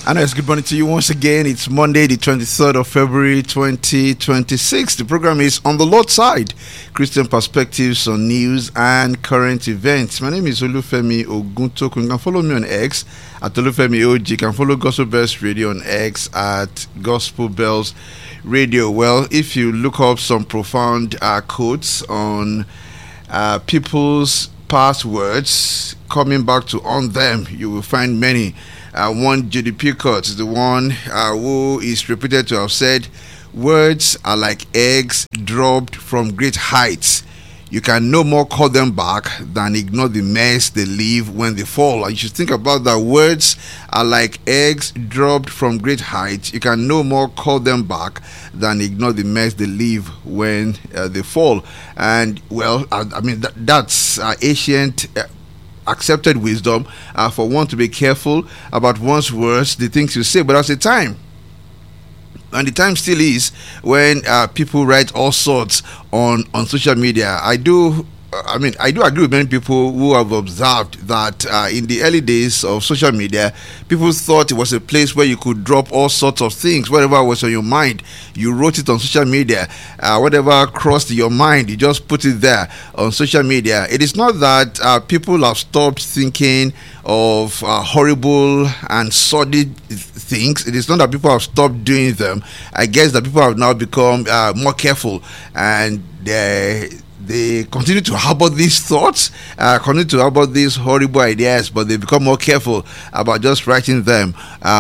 And it's good morning to you once again. It's Monday, the 23rd of February, 2026. The program is On the Lord's Side, Christian Perspectives on News and Current Events. My name is Olufemi Oguntoku. You can follow me on X at Olufemi OG. You can follow Gospel Bells Radio on X at Gospel Bells Radio. Well, if you look up some profound quotes on people's past words, coming back to on them, you will find many. One, J.D. Peacock is the one who is reputed to have said, "Words are like eggs dropped from great heights. You can no more call them back than ignore the mess they leave when they fall." And you should think about that. Words are like eggs dropped from great heights. You can no more call them back than ignore the mess they leave when they fall. And well, that's ancient accepted wisdom for one to be careful about one's words, the things you say. But there's a time, and the time still is, when people write all sorts on social media. I do agree with many people who have observed that in the early days of social media, people thought it was a place where you could drop all sorts of things. Whatever was on your mind, you wrote it on social media. Whatever crossed your mind, you just put it there on social media. It is not that people have stopped thinking of horrible and sordid things. It is not that people have stopped doing them. I guess that people have now become more careful, and they continue to harbor these thoughts, continue to harbor these horrible ideas, but they become more careful about just writing them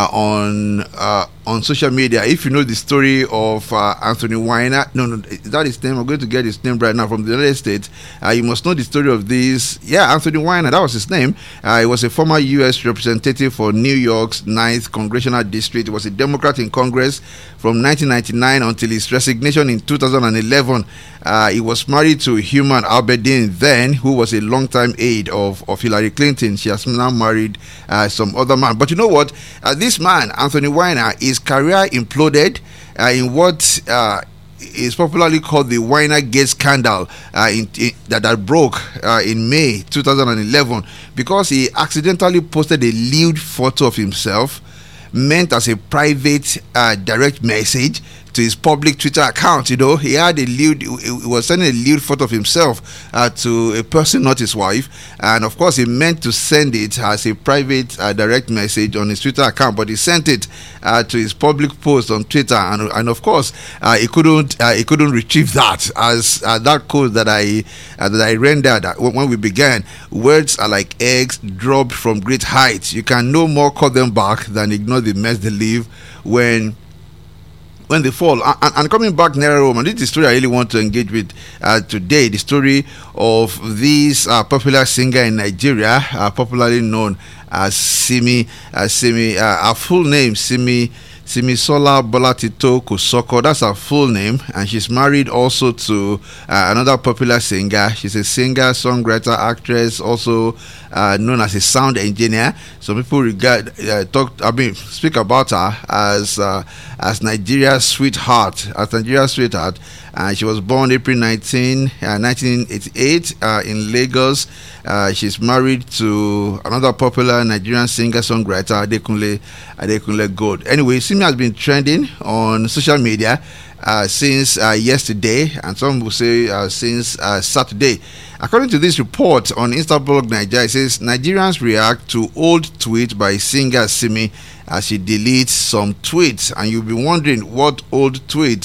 on social media. If you know the story of Anthony Weiner, no, that is his name. I'm going to get his name right now from the United States. You must know the story of this. Yeah, Anthony Weiner, that was his name. He was a former U.S. representative for New York's 9th Congressional District. He was a Democrat in Congress from 1999 until his resignation in 2011. He was married to Human Abedin then, who was a longtime aide of Hillary Clinton. She has now married some other man. But you know what? This man, Anthony Weiner, his career imploded in what is popularly called the Weiner Gate scandal that broke in May 2011, because he accidentally posted a lewd photo of himself meant as a private direct message to his public Twitter account. You know, he was sending a lewd photo of himself to a person, not his wife, and of course he meant to send it as a private direct message on his Twitter account, but he sent it to his public post on Twitter, and of course he couldn't retrieve that, as that code that I rendered when we began. Words are like eggs dropped from great heights. You can no more call them back than ignore the mess they leave when they fall. And coming back nearer home, and this is the story I really want to engage with today, the story of this popular singer in Nigeria, popularly known as Simi. Her full name, Simisola Bolatito Kosoko. That's her full name, and she's married also to another popular singer. She's a singer, songwriter, actress, also known as a sound engineer. Some people speak about her as Nigeria's sweetheart. And she was born April 19, 1988 in Lagos. She's married to another popular Nigerian singer-songwriter, Adekunle Gold. Anyway, Simi has been trending on social media since yesterday, and some will say since Saturday. According to this report on Instablog Nigeria, it says Nigerians react to old tweet by singer Simi as she deletes some tweets. And you'll be wondering what old tweet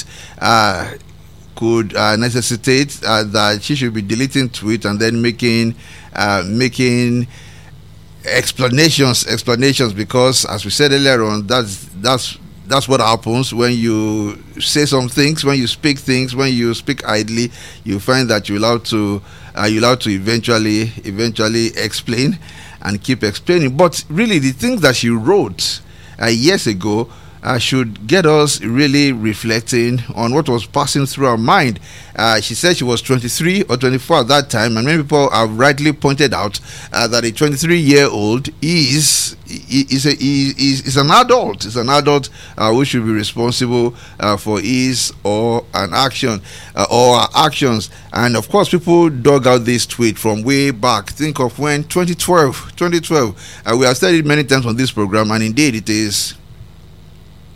could necessitate that she should be deleting tweets and then making explanations, because as we said earlier on, that's what happens when you say some things, when you speak things, when you speak idly. You find that you're allowed to eventually explain and keep explaining. But really, the things that she wrote years ago should get us really reflecting on what was passing through her mind. She said she was 23 or 24 at that time, and many people have rightly pointed out that a 23-year-old is an adult. Is an adult who should be responsible for his or an action or her actions. And of course, people dug out this tweet from way back. Think of when 2012. We have said it many times on this program, and indeed it is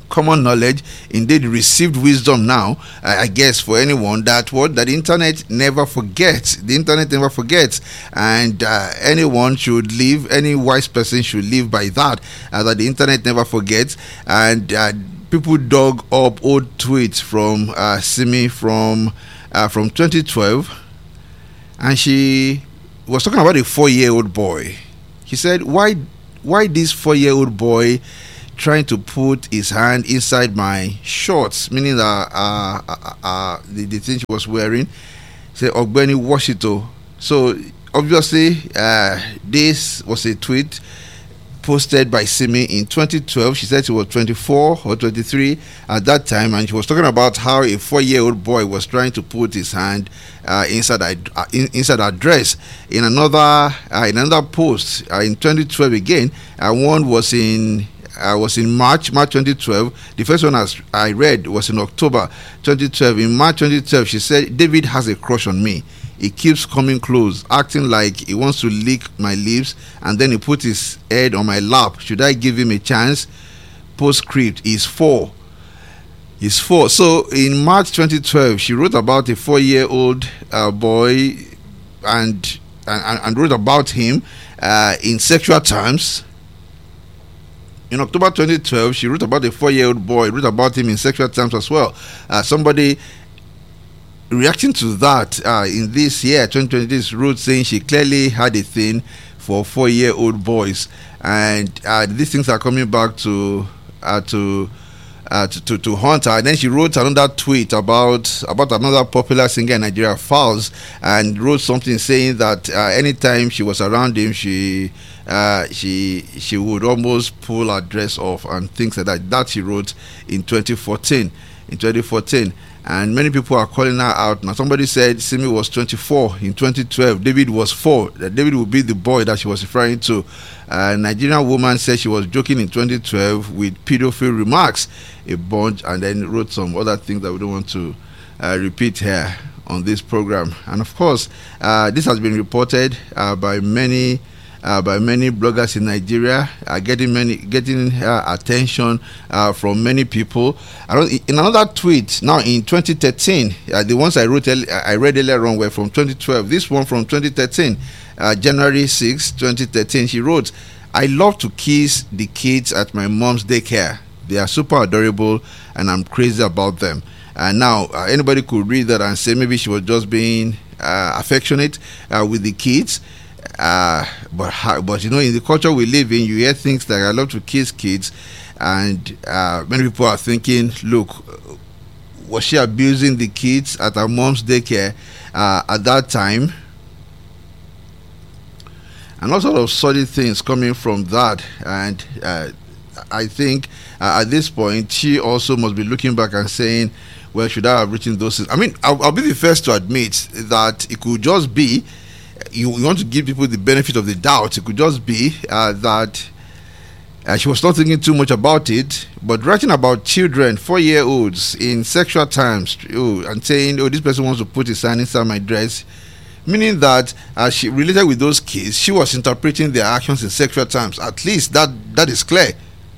common knowledge, indeed received wisdom now, I guess, for anyone, that the internet never forgets. The internet never forgets, and anyone should live, any wise person should live by that, that the internet never forgets. And people dug up old tweets from Simi from 2012, and she was talking about a 4-year-old boy. He said, why this 4-year-old boy trying to put his hand inside my shorts, meaning that the thing she was wearing. Say Ogbeni Washito. So obviously this was a tweet posted by Simi in 2012. She said she was 24 or 23 at that time, and she was talking about how a 4-year-old boy was trying to put his hand inside her dress. In another post in 2012 again, one was in March 2012. The first one I read was in October 2012. In March 2012, she said, David has a crush on me. He keeps coming close, acting like he wants to lick my lips, and then he put his head on my lap. Should I give him a chance? Postscript, he's 4. He's 4. So in March 2012, she wrote about a 4-year-old boy and wrote about him in sexual terms. In October 2012, she wrote about a 4-year-old boy, wrote about him in sexual terms as well. Somebody reacting to that in this year, 2020, wrote saying she clearly had a thing for 4-year-old boys, and these things are coming back to haunt her. And then she wrote another tweet about another popular singer in Nigeria, Falz, and wrote something saying that anytime she was around him, she would almost pull her dress off and things like that. That she wrote in 2014. And many people are calling her out. Now, somebody said Simi was 24 in 2012. David was 4. That David would be the boy that she was referring to. A Nigerian woman said she was joking in 2012 with pedophile remarks, a bunch, and then wrote some other things that we don't want to repeat here on this program. And of course, this has been reported by many bloggers in Nigeria, getting attention from many people. In another tweet now in 2013, the ones I read earlier on were from 2012. This one from 2013, January 6, 2013. She wrote, "I love to kiss the kids at my mom's daycare. They are super adorable, and I'm crazy about them." Now, anybody could read that and say maybe she was just being affectionate with the kids. But you know, in the culture we live in, you hear things like "I love to kiss kids," and many people are thinking, look, was she abusing the kids at her mom's daycare at that time? And all sort of solid things coming from that. And I think at this point she also must be looking back and saying, well, should I have written those things? I mean, I'll be the first to admit that it could just be, you want to give people the benefit of the doubt, it could just be that she was not thinking too much about it, but writing about children, 4-year-olds, in sexual terms, and saying, this person wants to put his hand inside my dress, meaning that as she related with those kids, she was interpreting their actions in sexual terms. At least that is clear.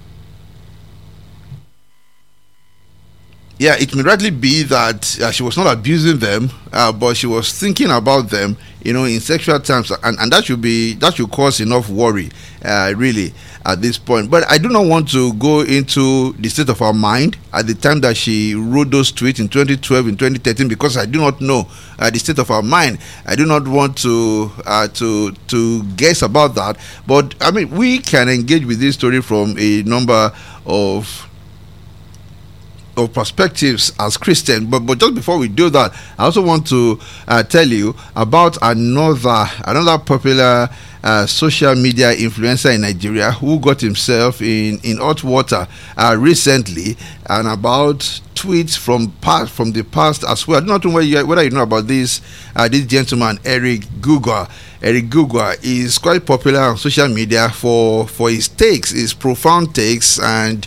Yeah, it may rightly be that she was not abusing them, but she was thinking about them, in sexual terms, and that should cause enough worry, really, at this point. But I do not want to go into the state of her mind at the time that she wrote those tweets in 2012, in 2013, because I do not know the state of her mind. I do not want to guess about that. But I mean, we can engage with this story from a number of perspectives as Christian, but just before we do that, I also want to tell you about another popular social media influencer in Nigeria who got himself in hot water recently, and about tweets from the past as well. I don't know whether you know about this gentleman, Eric Gugwa. Eric Gugwa is quite popular on social media for his takes, his profound takes, and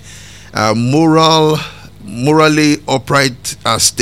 morally upright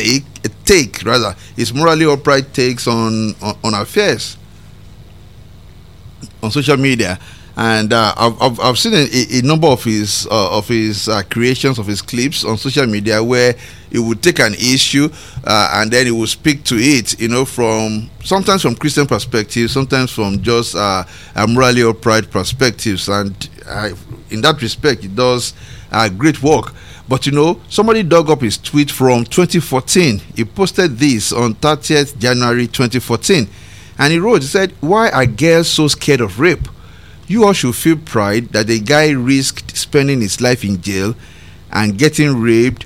his morally upright takes on affairs on social media. And I've seen a number of his creations, of his clips on social media, where he would take an issue and then he would speak to it, from sometimes from Christian perspective, sometimes from just a morally upright perspectives. And in that respect, it does great work. But somebody dug up his tweet from 2014. He posted this on 30th January 2014, and he said, "Why are girls so scared of rape? You all should feel pride that a guy risked spending his life in jail and getting raped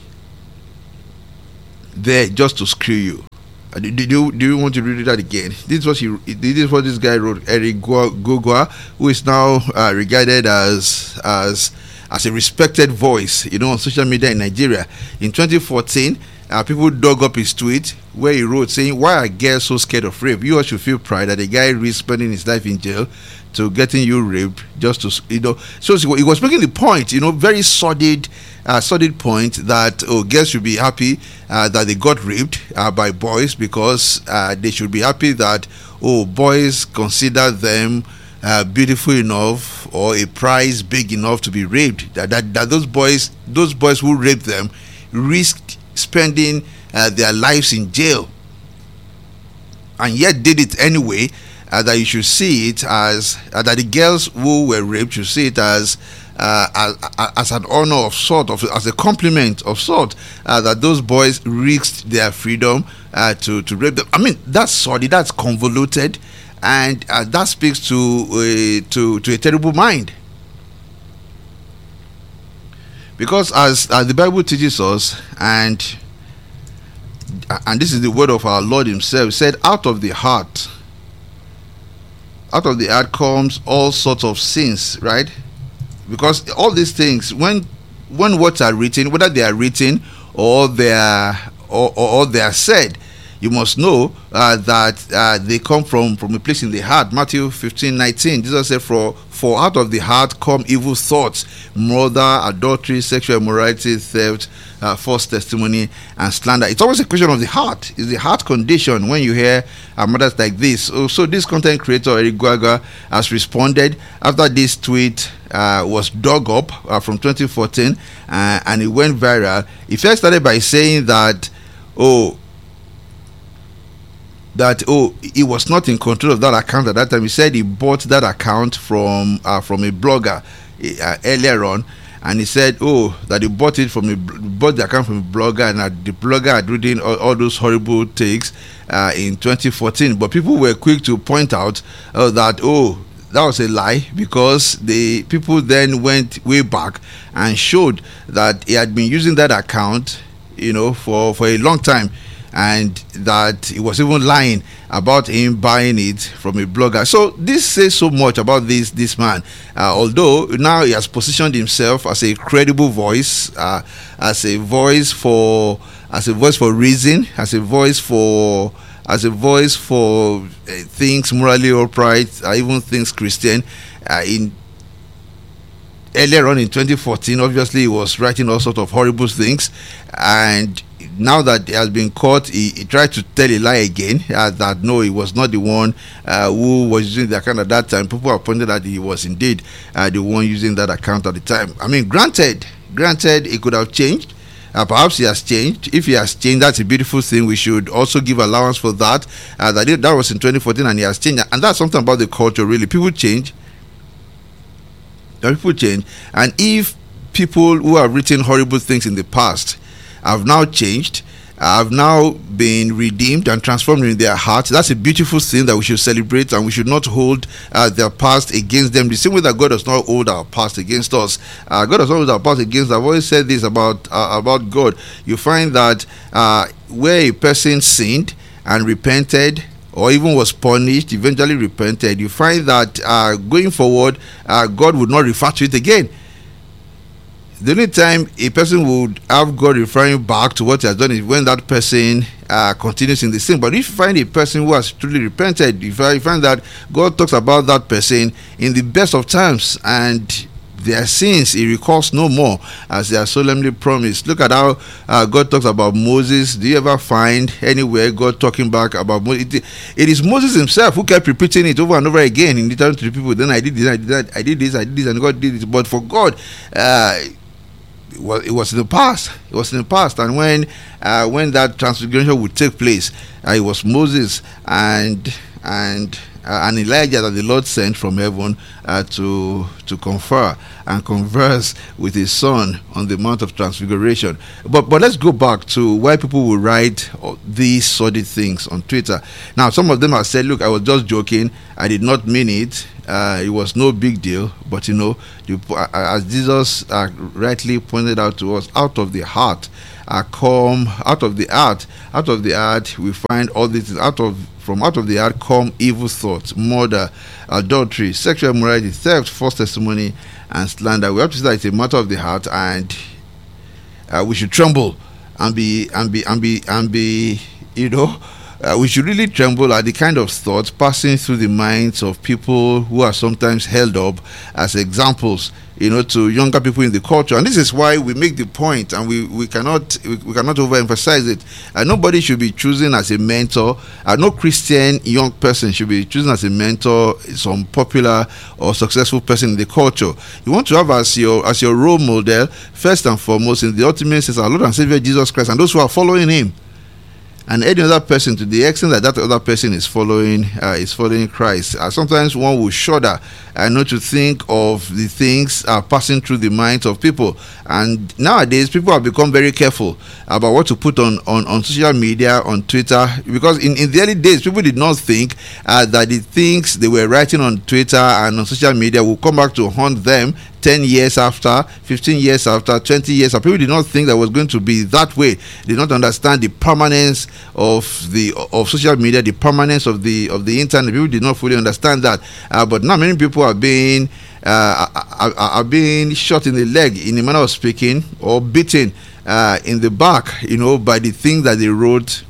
there just to screw you." Do you want to read that again? This is what this guy wrote. Eric Gogua, who is now regarded as a respected voice, on social media in Nigeria. In 2014, people dug up his tweet where he wrote saying, "Why are girls so scared of rape? You all should feel pride that a guy risked spending his life in jail to getting you raped just to, So he was making the point, very solid point that girls should be happy that they got raped by boys, because they should be happy that boys consider them beautiful enough or a prize big enough to be raped. That those boys who raped them risked spending their lives in jail, and yet did it anyway. That you should see it as that the girls who were raped should see it as an honor of sort, as a compliment of sort, that those boys risked their freedom to rape them. I mean, that's solid, that's convoluted, and that speaks to a terrible mind. Because as the Bible teaches us, and this is the word of our Lord Himself, said, out of the heart comes all sorts of sins, right? Because all these things, when words are written, whether they are written or they are said, you must know that they come from a place in the heart. Matthew 15:19, Jesus said, for out of the heart come evil thoughts, murder, adultery, sexual immorality, theft, false testimony, and slander. It's always a question of the heart. It's the heart condition when you hear matters like this. So this content creator, Eric Gogua, has responded after this tweet was dug up from 2014, and it went viral. He first started by saying that he was not in control of that account at that time. He said he bought that account from a blogger earlier on, and he said that he bought the account from a blogger, and that the blogger had written all those horrible takes in 2014. But people were quick to point out that was a lie, because the people then went way back and showed that he had been using that account for a long time, and that he was even lying about him buying it from a blogger. So this says so much about this man, although now he has positioned himself as a credible voice, as a voice for reason, as a voice for things morally upright, even things Christian. Earlier on in 2014, obviously he was writing all sorts of horrible things, and now that he has been caught, he tried to tell a lie again, that no, he was not the one who was using the account at that time. People have pointed that he was indeed the one using that account at the time. I mean, granted, he could have changed. Perhaps he has changed. If he has changed, that's a beautiful thing. We should also give allowance for that. That was in 2014, and he has changed. And that's something about the culture, really. People change. And if people who have written horrible things in the past have now changed, have now been redeemed and transformed in their hearts, that's a beautiful thing that we should celebrate, and we should not hold their past against them, the same way that God does not hold our past against us. God does not hold our past against us. I've always said this about God. You find that where a person sinned and repented, or even was punished, eventually repented, you find that going forward, God would not refer to it again. The only time a person would have God referring back to what he has done is when that person continues in the sin. But if you find a person who has truly repented, you find that God talks about that person in the best of times, and their sins he recalls no more, as they are solemnly promised. Look at how God talks about Moses. Do you ever find anywhere God talking back about Moses? It is Moses himself who kept repeating it over and over again in return to the people. Then I did this, I did that, I did this, and God did it. But for God, it was in the past. It was in the past, and when that transfiguration would take place, it was Moses and Elijah that the Lord sent from heaven to confer and converse with his son on the Mount of Transfiguration. But let's go back to why people will write these sordid things on Twitter. Now, some of them have said, "Look, I was just joking. I did not mean it. It was no big deal." But as Jesus rightly pointed out to us, out of the heart out of the heart we find all these things. Out of the heart come evil thoughts, murder, adultery, sexual immorality, theft, false testimony, and slander. We have to say that it's a matter of the heart, and we should tremble and be we should really tremble at the kind of thoughts passing through the minds of people who are sometimes held up as examples, to younger people in the culture. And this is why we make the point, and we cannot overemphasize it. Nobody should be chosen as a mentor. No Christian young person should be chosen as a mentor some popular or successful person in the culture. You want to have as your role model, first and foremost, in the ultimate sense, our Lord and Savior Jesus Christ, and those who are following him. And any other person, to the extent that other person is following Christ. Sometimes one will shudder not to think of the things passing through the minds of people. And nowadays, people have become very careful about what to put on social media, on Twitter, because in the early days, people did not think that the things they were writing on Twitter and on social media will come back to haunt them 10 years after, 15 years after, 20 years after. People did not think that was going to be that way. They did not understand the permanence of social media, the permanence of the internet. People did not fully understand that. But now many people are being shot in the leg, in a manner of speaking, or beaten in the back, by the things that they wrote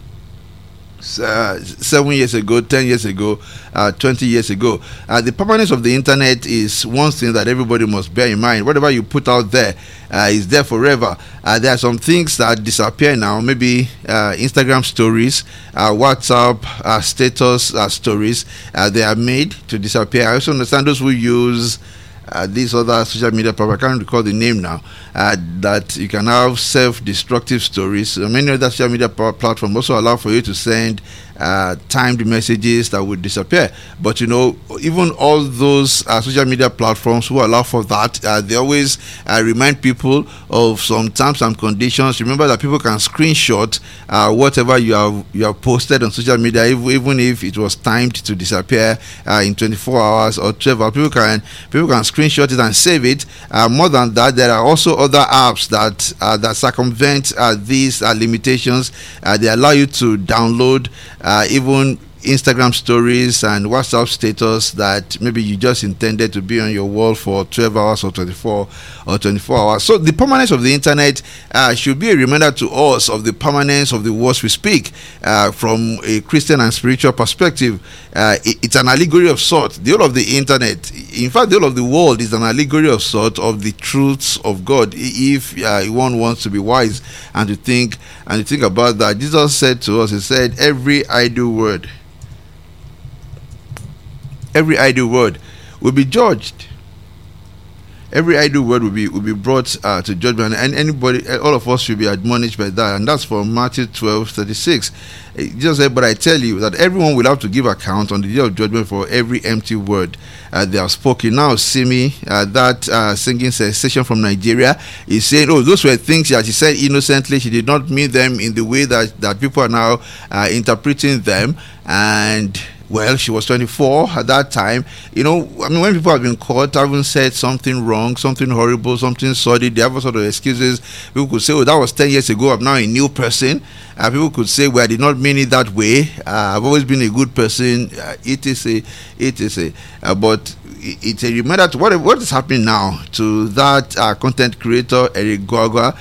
7 years ago, 10 years ago, 20 years ago. The permanence of the internet is one thing that everybody must bear in mind. Whatever you put out there is there forever. There are some things that disappear now, maybe Instagram stories, WhatsApp status stories. They are made to disappear. I also understand those who use these other social media platforms, I can't recall the name now, that you can have self-destructive stories. Many other social media platforms also allow for you to send timed messages that would disappear. But even all those social media platforms who allow for that, they always remind people of some terms and conditions. Remember that people can screenshot whatever you have posted on social media, even if it was timed to disappear in 24 hours or 12 hours. People can screenshot it and save it. More than that, there are also other apps that circumvent these limitations. They allow you to download even Instagram stories and WhatsApp status that maybe you just intended to be on your wall for 12 hours or 24 hours. So the permanence of the internet should be a reminder to us of the permanence of the words we speak from a Christian and spiritual perspective. It's an allegory of sort. The whole of the internet, in fact, the whole of the world is an allegory of sort of the truths of God. If one wants to be wise and to think about that, Jesus said to us, he said, every idle word will be judged. Every idle word will be brought to judgment, and all of us should be admonished by that. And that's from Matthew 12:36. Jesus said, "But I tell you that everyone will have to give account on the day of judgment for every empty word they have spoken." Now, Simi, that singing sensation from Nigeria, is saying, "Oh, those were things that she said innocently. She did not mean them in the way that people are now interpreting them." And well, she was 24 at that time. When people have been caught, having said something wrong, something horrible, something sordid, they have all sort of excuses. People could say, "Oh, that was 10 years ago. I'm now a new person." People could say, well, I did not mean it that way. I've always been a good person. But it's a reminder to what is happening now to that content creator Eric Gorgor,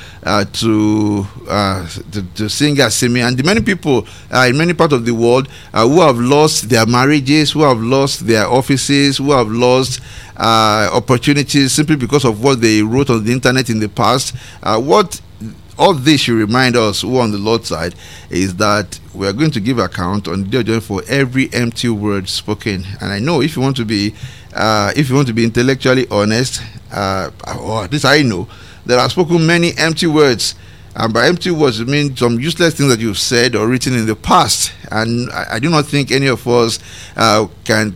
to singer Simi, and the many people in many parts of the world who have lost their marriages, who have lost their offices, who have lost opportunities simply because of what they wrote on the internet in the past. What all this should remind us who on the Lord's side is that we are going to give account on the day of judgment for every empty word spoken. And I know if you want to be intellectually honest, or at least I know, there are spoken many empty words. And by empty words, it means some useless things that you've said or written in the past. And I do not think any of us can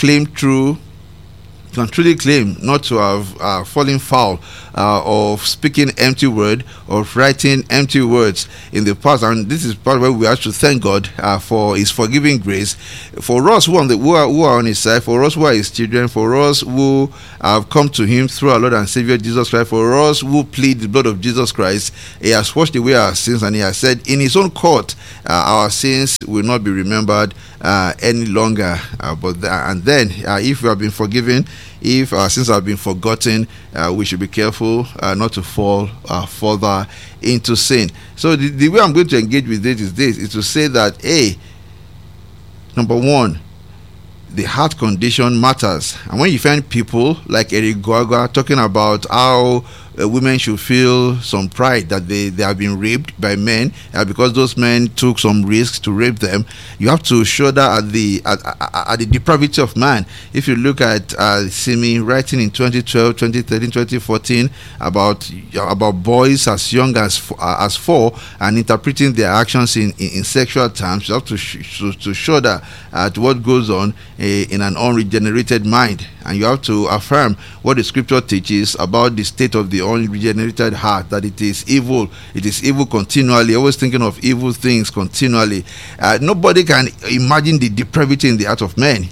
truly claim not to have fallen foul of speaking empty word, of writing empty words in the past. And this is part where we have to thank God for His forgiving grace. For us who are on His side, for us who are His children, for us who have come to Him through our Lord and Savior Jesus Christ, for us who plead the blood of Jesus Christ, He has washed away our sins, and He has said in His own court our sins will not be remembered any longer. Then if we have been forgiven, if our sins have been forgotten, we should be careful not to fall further into sin. So the way I'm going to engage with this is to say that, number one, the heart condition matters. And when you find people like Eric Gorgor talking about how women should feel some pride that they have been raped by men because those men took some risks to rape them, you have to shudder at the depravity of man. If you look at Simi writing in 2012, 2013, 2014 about boys as young as 4 and interpreting their actions in sexual terms, you have to shudder at what goes on in an unregenerated mind. And you have to affirm what the scripture teaches about the state of the unregenerated heart, that it is evil continually, always thinking of evil things continually. Nobody can imagine the depravity in the heart of man.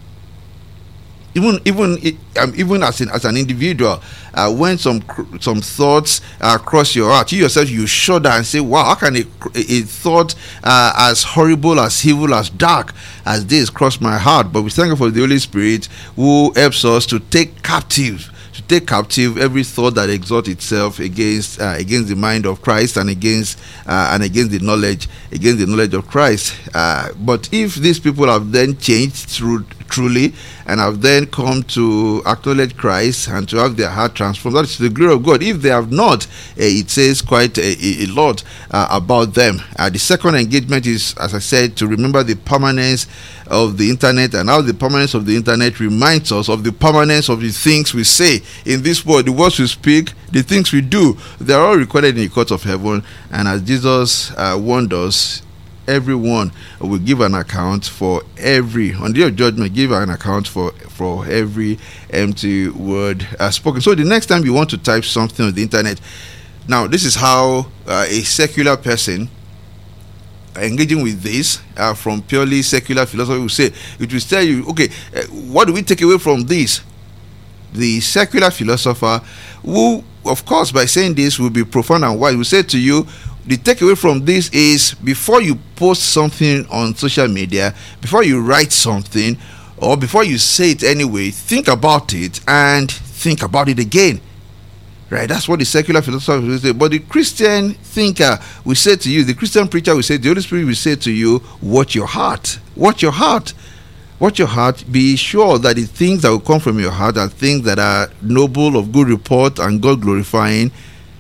Even as an individual, when some thoughts cross your heart, you yourself, you shudder and say, wow, how can a thought as horrible, as evil, as dark as this cross my heart? But we thank you for the Holy Spirit who helps us to take captive every thought that exalts itself against the mind of Christ and against the knowledge of Christ. But if these people have then changed truly and have then come to acknowledge Christ and to have their heart transformed, that is the glory of God. If they have not, it says quite a lot about them. The second engagement is, as I said, to remember the permanence of the internet, and how the permanence of the internet reminds us of the permanence of the things we say in this world, the words we speak, the things we do. They are all recorded in the court of heaven, and as Jesus warned us, everyone will give an account for on the day of judgment, give an account for every empty word spoken. So the next time you want to type something on the internet, now this is how a secular person engaging with this from purely secular philosophy will say. It will tell you, okay, what do we take away from this? The secular philosopher, who of course by saying this will be profound and wise, will say to you, the takeaway from this is, before you post something on social media, before you write something, or before you say it anyway, think about it and think about it again. Right, that's what the secular philosopher will say. But the Christian thinker will say to you, the Christian preacher will say, the Holy Spirit will say to you, watch your heart. Watch your heart. Watch your heart. Be sure that the things that will come from your heart are things that are noble, of good report, and God glorifying.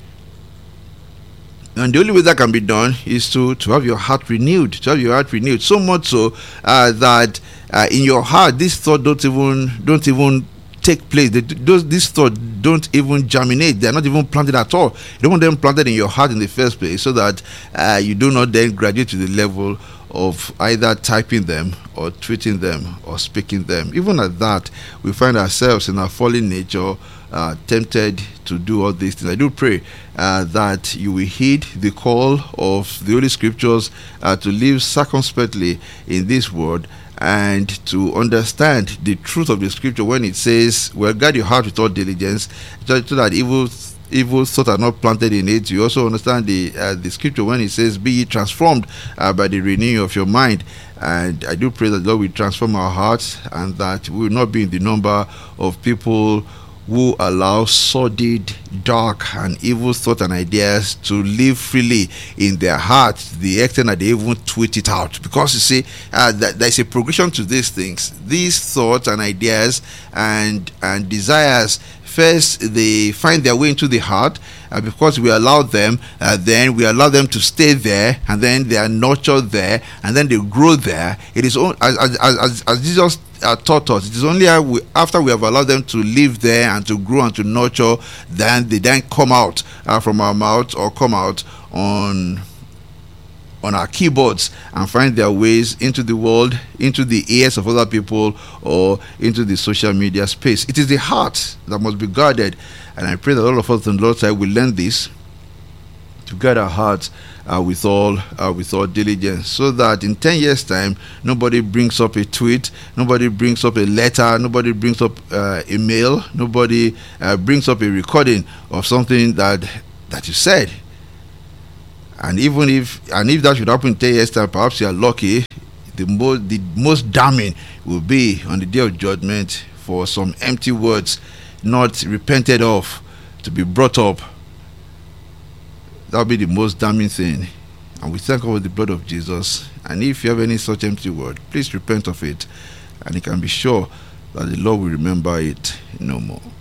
And the only way that can be done is to have your heart renewed. To have your heart renewed. So much so that in your heart, this thought don't even take place. These thoughts don't even germinate. They are not even planted at all. You don't want them planted in your heart in the first place, so that you do not then graduate to the level of either typing them or tweeting them or speaking them. Even at that, we find ourselves in our fallen nature tempted to do all these things. I do pray that you will heed the call of the Holy Scriptures to live circumspectly in this world, and to understand the truth of the Scripture when it says, well, guard your heart with all diligence, so that evil thoughts are not planted in it. You also understand the scripture when it says, "Be ye transformed by the renewing of your mind." And I do pray that God will transform our hearts, and that we will not be in the number of people who allow sordid, dark, and evil thoughts and ideas to live freely in their hearts, the extent that they even tweet it out. Because you see, there's a progression to these things. These thoughts and ideas and desires, first they find their way into the heart, because we allow them, then we allow them to stay there, and then they are nurtured there, and then they grow there. It is as Jesus taught us, it is only after we have allowed them to live there and to grow and to nurture, then they then come out from our mouth, or come out on our keyboards and find their ways into the world, into the ears of other people, or into the social media space. It is the heart that must be guarded, and I pray that all of us on the Lord's side will learn this, to guard our hearts with all diligence, so that in 10 years' time, nobody brings up a tweet, nobody brings up a letter, nobody brings up a mail, nobody brings up a recording of something that you said. And even if that should happen in 10 years' time, perhaps you are lucky. The most damning will be on the day of judgment for some empty words not repented of to be brought up. That will be the most damning thing. And we thank God for the blood of Jesus. And if you have any such empty word, please repent of it, and you can be sure that the Lord will remember it no more.